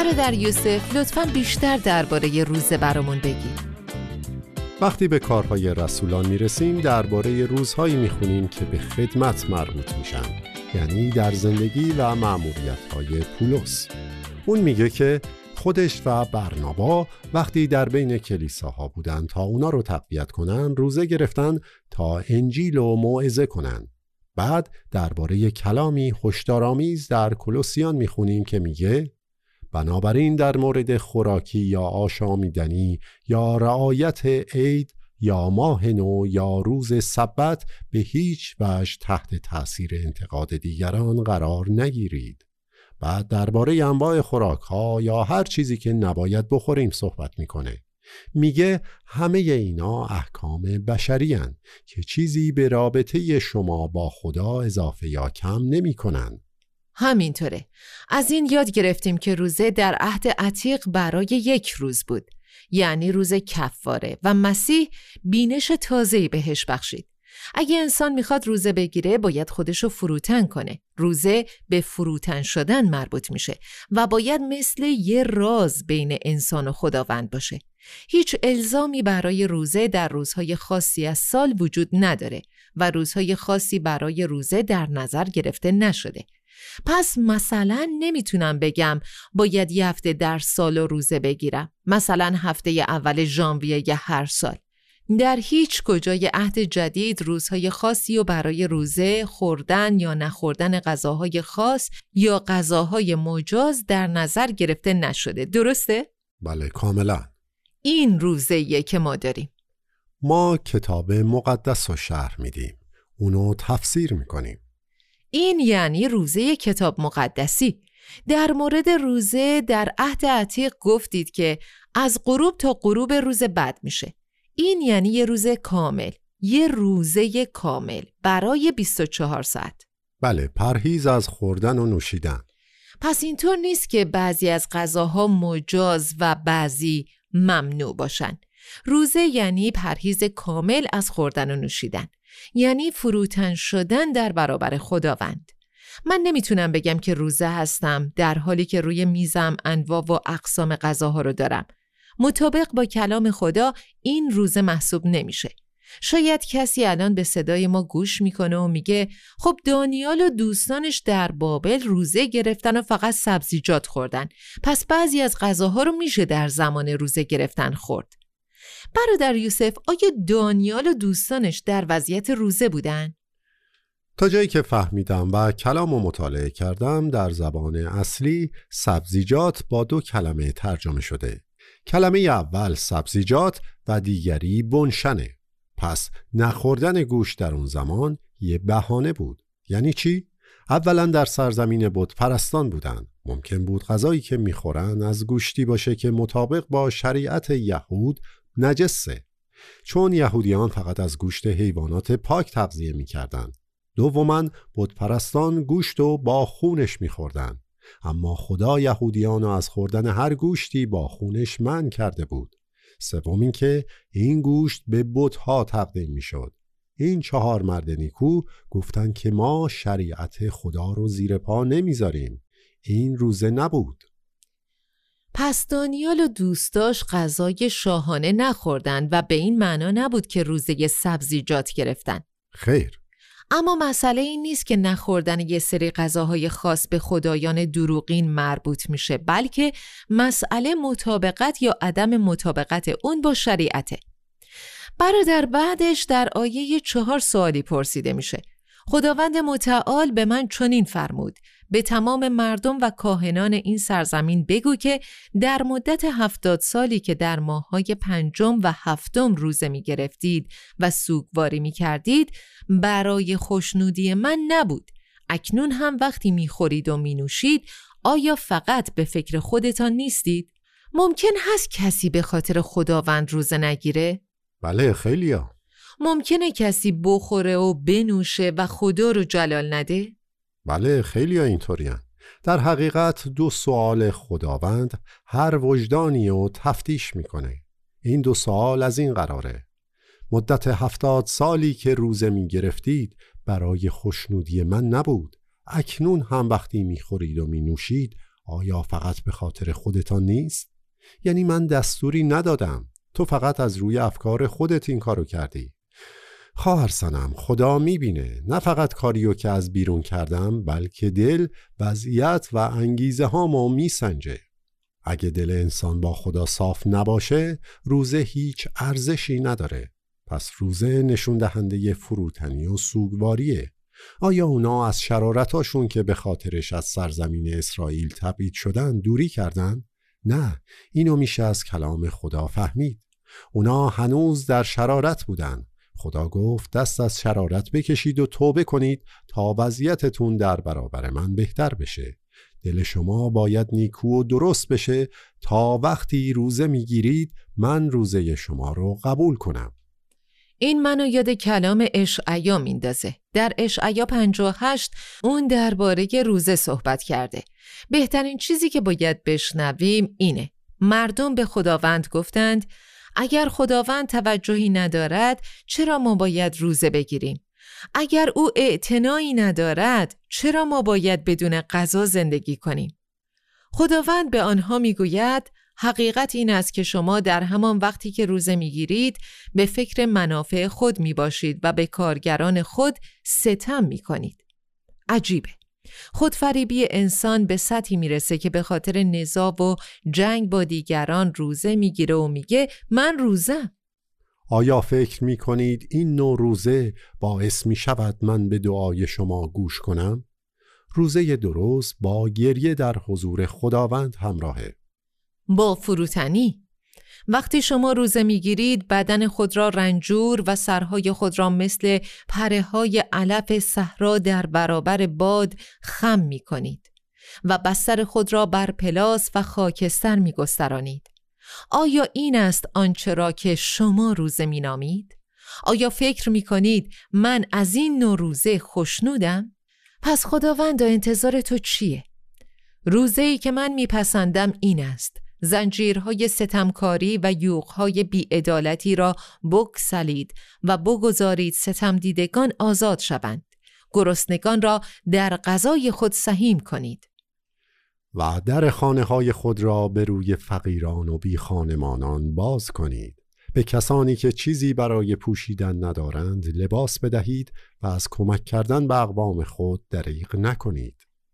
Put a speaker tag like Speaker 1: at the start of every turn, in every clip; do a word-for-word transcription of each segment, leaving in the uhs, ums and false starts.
Speaker 1: برادر یوسف لطفاً بیشتر درباره روزه برامون بگی.
Speaker 2: وقتی به کارهای رسولان میرسیم درباره روزهایی میخونیم که به خدمت مربوط میشن، یعنی در زندگی و مأموریت‌های پولس. اون میگه که خودش و برنابا وقتی در بین کلیساها بودن تا اونا رو تقویت کنن، روزه گرفتن تا انجیل و موعظه کنن. بعد درباره کلامی هشدارآمیز در کولوسیان میخونیم که میگه بنابراین در مورد خوراکی یا آشامیدنی یا رعایت عید یا ماه نو یا روز سبت به هیچ وجه تحت تأثیر انتقاد دیگران قرار نگیرید. بعد درباره انواع خوراک‌ها یا هر چیزی که نباید بخوریم صحبت میکنه. میگه همه اینا احکام بشری هن که چیزی به رابطه شما با خدا اضافه یا کم نمی کنن.
Speaker 1: همینطوره. از این یاد گرفتیم که روزه در عهد عتیق برای یک روز بود، یعنی روز کفاره، و مسیح بینش تازه‌ای بهش بخشید. اگه انسان میخواد روزه بگیره باید خودشو فروتن کنه. روزه به فروتن شدن مربوط میشه و باید مثل یه راز بین انسان و خداوند باشه. هیچ الزامی برای روزه در روزهای خاصی از سال وجود نداره و روزهای خاصی برای روزه در نظر گرفته نشده. پس مثلا نمیتونم بگم باید یه هفته در سال و روزه بگیرم، مثلا هفته اول ژانویه یا هر سال. در هیچ کجای عهد جدید روزهای خاصی و برای روزه خوردن یا نخوردن غذاهای خاص یا غذاهای مجاز در نظر گرفته نشده. درسته؟
Speaker 2: بله کاملا.
Speaker 1: این روزه‌ایه که ما داریم.
Speaker 2: ما کتاب مقدس رو شرح میدیم، اونو تفسیر میکنیم.
Speaker 1: این یعنی روزه کتاب مقدسی. در مورد روزه در عهد عتیق گفتید که از غروب تا غروب روز بعد میشه. این یعنی یه روز کامل، یه روزه کامل برای بیست و چهار ساعت.
Speaker 2: بله، پرهیز از خوردن و نوشیدن.
Speaker 1: پس اینطور نیست که بعضی از غذاها مجاز و بعضی ممنوع باشن. روزه یعنی پرهیز کامل از خوردن و نوشیدن، یعنی فروتن شدن در برابر خداوند. من نمیتونم بگم که روزه هستم در حالی که روی میزم انواع و اقسام غذاها رو دارم. مطابق با کلام خدا این روزه محسوب نمیشه. شاید کسی الان به صدای ما گوش میکنه و میگه خب دانیال و دوستانش در بابل روزه گرفتن و فقط سبزیجات خوردن، پس بعضی از غذاها رو میشه در زمان روزه گرفتن خورد. برادر یوسف، آیا دانیال و دوستانش در وضعیت روزه بودن؟
Speaker 2: تا جایی که فهمیدم و کلام و مطالعه کردم در زبان اصلی سبزیجات با دو کلمه ترجمه شده. کلمه اول سبزیجات و دیگری بنشنه. پس نخوردن گوشت در اون زمان یه بهانه بود. یعنی چی؟ اولا در سرزمین بت پرستان بودن. ممکن بود غذایی که میخورن از گوشتی باشه که مطابق با شریعت یهود نجسه، چون یهودیان فقط از گوشت حیوانات پاک تغذیه میکردن. دوما بت پرستان گوشت رو با خونش میخوردن، اما خدا یهودیان رو از خوردن هر گوشتی با خونش منع کرده بود. سوم این که این گوشت به بت‌ها تقدیم میشد. این چهار مرد نیکو گفتن که ما شریعت خدا رو زیر پا نمیذاریم. این روزه نبود.
Speaker 1: پس دانیال و دوستاش غذای شاهانه نخوردن و به این معنا نبود که روزه سبزیجات گرفتن.
Speaker 2: خیر.
Speaker 1: اما مسئله این نیست که نخوردن یه سری غذاهای خاص به خدایان دروغین مربوط میشه، بلکه مسئله مطابقت یا عدم مطابقت اون با شریعته. برادر بعدش در آیه چهار سوالی پرسیده میشه. خداوند متعال به من چنین فرمود: به تمام مردم و کاهنان این سرزمین بگو که در مدت هفتاد سالی که در ماههای پنجم و هفتم روزه می گرفتید و سوگواری می کردید برای خوشنودی من نبود. اکنون هم وقتی می خورید و می نوشید آیا فقط به فکر خودتان نیستید؟ ممکن هست کسی به خاطر خداوند روزه نگیره؟
Speaker 2: بله خیلیا.
Speaker 1: ممکنه کسی بخوره و بنوشه و خدا رو جلال نده؟
Speaker 2: بله خیلیا اینطورین. در حقیقت دو سوال خداوند هر وجدانی رو تفتیش میکنه. این دو سوال از این قراره: مدت هفتاد سالی که روزه می گرفتید برای خوشنودی من نبود. اکنون هم وقتی می خورید و می نوشید آیا فقط به خاطر خودتان نیست؟ یعنی من دستوری ندادم، تو فقط از روی افکار خودت این کارو کردی. خواهر صنم، خدا میبینه نه فقط کاریو که از بیرون کردم، بلکه دل، وضعیت و انگیزه هامو میسنجه. اگه دل انسان با خدا صاف نباشه، روزه هیچ ارزشی نداره. پس روزه نشون دهنده فروتنی و سوگواریه. آیا اونا از شرارتاشون که به خاطرش از سرزمین اسرائیل تبعید شدن دوری کردن؟ نه، اینو میشه از کلام خدا فهمید. اونا هنوز در شرارت بودن. خدا گفت دست از شرارت بکشید و توبه کنید تا وضعیتتون در برابر من بهتر بشه. دل شما باید نیکو و درست بشه تا وقتی روزه میگیرید من روزه شما رو قبول کنم.
Speaker 1: این منو یاد کلام اشعیا میندازه. در اشعیا پنجاه و هشت اون درباره روزه صحبت کرده. بهترین چیزی که باید بشنویم اینه. مردم به خداوند گفتند اگر خداوند توجهی ندارد چرا ما باید روزه بگیریم؟ اگر او اعتنایی ندارد چرا ما باید بدون غذا زندگی کنیم؟ خداوند به آنها میگوید حقیقت این است که شما در همان وقتی که روزه میگیرید به فکر منافع خود میباشید و به کارگران خود ستم میکنید. عجیبه. خودفریبی انسان به سطحی میرسه که به خاطر نزاع و جنگ با دیگران روزه میگیره و میگه من روزه.
Speaker 2: آیا فکر میکنید این نوع روزه باعث میشود من به دعای شما گوش کنم؟ روزه درست با گریه در حضور خداوند همراهه.
Speaker 1: با فروتنی. وقتی شما روزه میگیرید بدن خود را رنجور و سرهای خود را مثل پره های علف صحرا در برابر باد خم میکنید و بستر خود را بر پلاس و خاکستر میگسترانید. آیا این است آنچه را که شما روزه مینامید؟ آیا فکر میکنید من از این نوع روزه خوشنودم؟ پس خداوند انتظار تو چیه؟ روزه‌ای که من میپسندم این است: زنجیرهای ستمکاری و یوغهای بی‌عدالتی را بگسلید و بگذارید ستم دیدگان آزاد شوند. گرسنگان را در غذای خود سهیم کنید
Speaker 2: و در خانه های خود را به روی فقیران و بی خانمانان باز کنید. به کسانی که چیزی برای پوشیدن ندارند لباس بدهید و از کمک کردن به اقوام خود دریغ نکنید.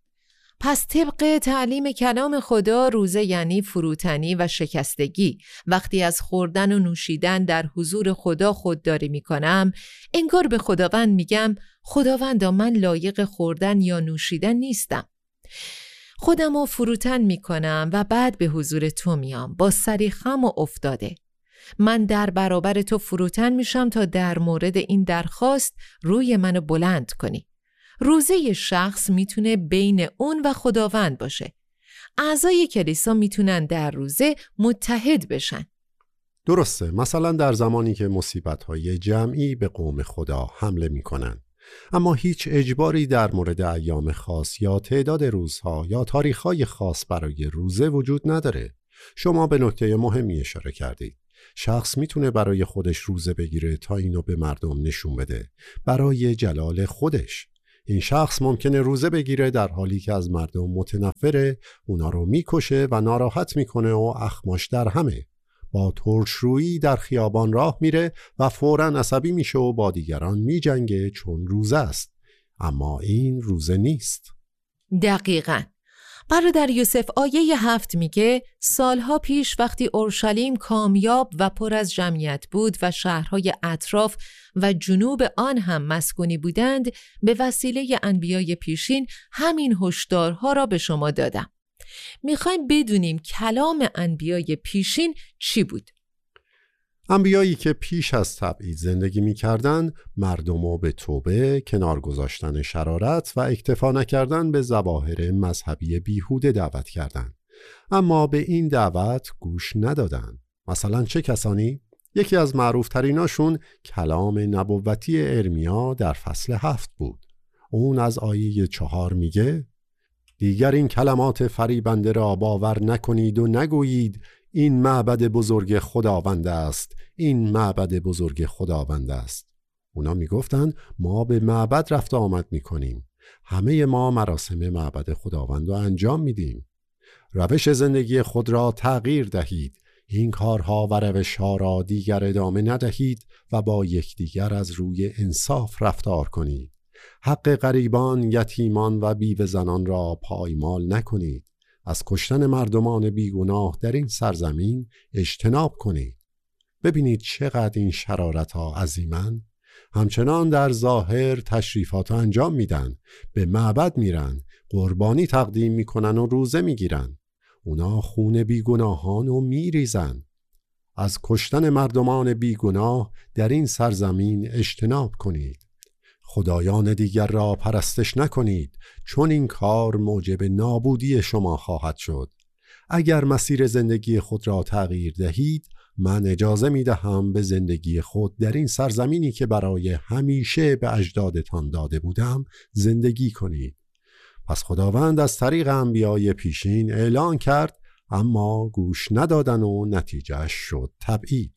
Speaker 1: پس طبق تعلیم کلام خدا روزه یعنی فروتنی و شکستگی. وقتی از خوردن و نوشیدن در حضور خدا خودداری می کنم، انگار به خداوند میگم خداوندا من لایق خوردن یا نوشیدن نیستم. خودم رو فروتن می کنم و بعد به حضور تو میام با سری خم و افتاده. من در برابر تو فروتن میشم تا در مورد این درخواست روی منو بلند کنی. روزه شخص میتونه بین اون و خداوند باشه. اعضای کلیسا میتونن در روزه متحد بشن.
Speaker 2: درسته، مثلا در زمانی که مصیبت‌های جمعی به قوم خدا حمله میکنن. اما هیچ اجباری در مورد ایام خاص یا تعداد روزها یا تاریخ‌های خاص برای روزه وجود نداره. شما به نکته مهمی اشاره کردید. شخص میتونه برای خودش روزه بگیره تا اینو به مردم نشون بده، برای جلال خودش. این شخص ممکنه روزه بگیره در حالی که از مردم متنفره، اونا رو میکشه و ناراحت میکنه و اخماش در همه. با ترشرویی در خیابان راه میره و فوراً عصبی میشه و با دیگران میجنگه چون روزه است. اما این روزه نیست.
Speaker 1: دقیقاً. برادر یوسف آیه هفت میگه سالها پیش وقتی اورشلیم کامیاب و پر از جمعیت بود و شهرهای اطراف و جنوب آن هم مسکونی بودند، به وسیله انبیای پیشین همین هشدارها را به شما دادم. میخوایم بدونیم کلام انبیای پیشین چی بود؟
Speaker 2: انبیایی که پیش از تبعید زندگی می کردن، مردمو به توبه، کنار گذاشتن شرارت و اکتفا نکردن به ظواهر مذهبی بیهوده دعوت کردند. اما به این دعوت گوش ندادن. مثلا چه کسانی؟ یکی از معروف تریناشون کلام نبوتی ارمیا در فصل هفت بود. اون از آیه چهار میگه دیگر این کلمات فریبنده را باور نکنید و نگویید این معبد بزرگ خداوند است، این معبد بزرگ خداوند است. اونا میگفتن ما به معبد رفت آمد میکنیم، همه ما مراسم معبد خداوند رو انجام میدیم. روش زندگی خود را تغییر دهید. این کارها و روشها را دیگر ادامه ندهید و با یکدیگر از روی انصاف رفتار کنید. حق غریبان، یتیمان و بیوه زنان را پایمال نکنید. از کشتن مردمان بیگناه در این سرزمین اجتناب کنید. ببینید چقدر این شرارت‌ها عظیمن. همچنان در ظاهر تشریفات انجام میدن، به معبد میرن، قربانی تقدیم میکنن و روزه میگیرن. اونا خون بیگناهان رو میریزن. از کشتن مردمان بیگناه در این سرزمین اجتناب کنید. خدایان دیگر را پرستش نکنید، چون این کار موجب نابودی شما خواهد شد. اگر مسیر زندگی خود را تغییر دهید، من اجازه می دهم به زندگی خود در این سرزمینی که برای همیشه به اجدادتان داده بودم زندگی کنید. پس خداوند از طریق انبیای پیشین اعلان کرد، اما گوش ندادن و نتیجهش شد تبعید.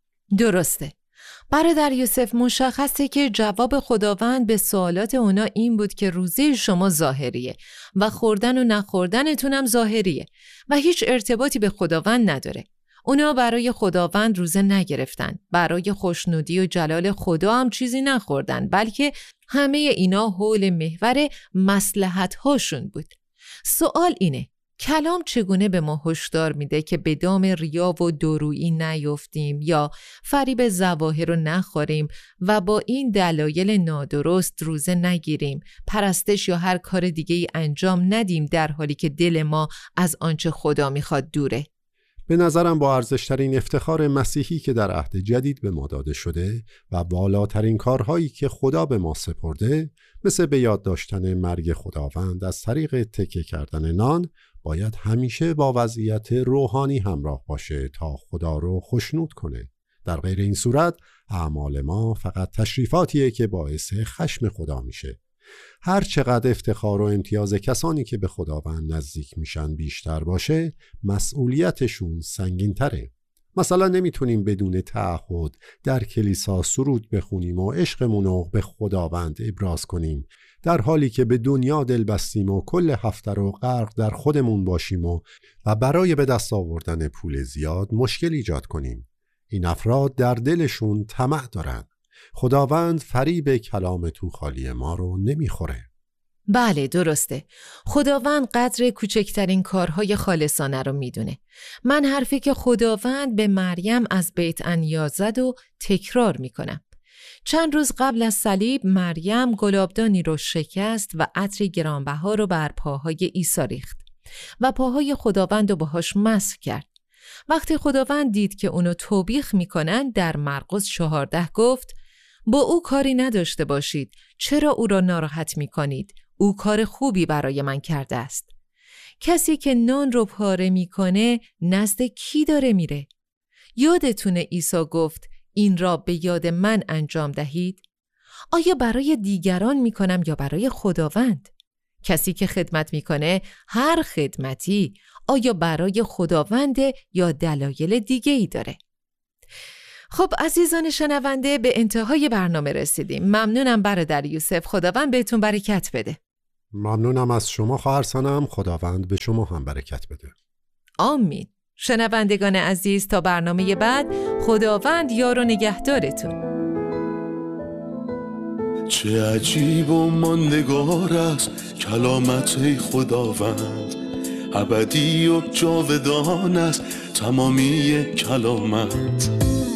Speaker 1: درسته. برادر یوسف، مشخصه که جواب خداوند به سوالات اونا این بود که روزه شما ظاهریه و خوردن و نخوردنتونم ظاهریه و هیچ ارتباطی به خداوند نداره. اونا برای خداوند روزه نگرفتن، برای خوشنودی و جلال خدا هم چیزی نخوردن، بلکه همه اینا حول محور مصلحت هاشون بود. سوال اینه، کلام چگونه به ما هشدار میده که به دام ریا و دورویی نیفتیم یا فریب ظواهر رو نخوریم و با این دلایل نادرست روزه نگیریم، پرستش یا هر کار دیگه ای انجام ندیم در حالی که دل ما از آنچه خدا میخواد دوره؟
Speaker 2: به نظرم با ارزشترین افتخار مسیحی که در عهد جدید به ما داده شده و بالاترین کارهایی که خدا به ما سپرده، مثل به یاد داشتن مرگ خداوند از طریق تکیه کردن نان، باید همیشه با وضعیت روحانی همراه باشه تا خدا رو خوشنود کنه. در غیر این صورت اعمال ما فقط تشریفاتیه که باعث خشم خدا میشه. هر چقدر افتخار و امتیاز کسانی که به خداوند نزدیک میشن بیشتر باشه، مسئولیتشون سنگین تره. مثلا نمیتونیم بدون تعهد در کلیسا سرود بخونیم و عشقمون رو به خداوند ابراز کنیم، در حالی که به دنیا دل بستیم و کل هفته رو غرق در خودمون باشیم و و برای به دست آوردن پول زیاد مشکل ایجاد کنیم. این افراد در دلشون طمع دارن. خداوند فریب کلام تو خالی ما رو نمیخوره.
Speaker 1: بله درسته. خداوند قدر کوچکترین کارهای خالصانه رو میدونه. من حرفی که خداوند به مریم از بیت عنیا زد و تکرار میکنم. چند روز قبل از صلیب مریم گلابدانی رو شکست و عطر گرانبها رو بر پاهای عیسی ریخت و پاهای خداوند رو باهاش مسح کرد. وقتی خداوند دید که اونو توبیخ میکنن، در مرقس چهارده گفت: با او کاری نداشته باشید، چرا او را ناراحت میکنید؟ او کار خوبی برای من کرده است. کسی که نان رو پاره میکنه نزد کی داره میره؟ یادتونه عیسی گفت این را به یاد من انجام دهید؟ آیا برای دیگران میکنم یا برای خداوند؟ کسی که خدمت میکنه، هر خدمتی، آیا برای خداوند یا دلایل دیگه ای داره؟ خب عزیزان شنونده، به انتهای برنامه رسیدیم. ممنونم برادر یوسف، خداوند بهتون برکت بده.
Speaker 2: ممنونم از شما خواهر سنم، خداوند به شما هم برکت بده.
Speaker 1: آمین. شنوندگان عزیز، تا برنامه بعد، خداوند یار و نگهدارتون.
Speaker 3: چه عجیب و ماندگار است کلامت خداوند، ابدی و جاودان است تمامی کلامت.